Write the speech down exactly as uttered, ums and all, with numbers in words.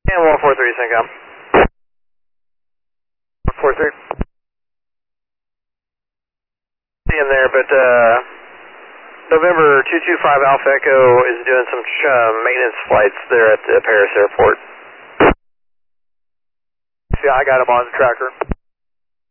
And one four three, Syncom. one four three. See in there, but uh, November two two five Alpha Echo is doing some uh, maintenance flights there at the Paris airport. Yeah, I got him on the tracker.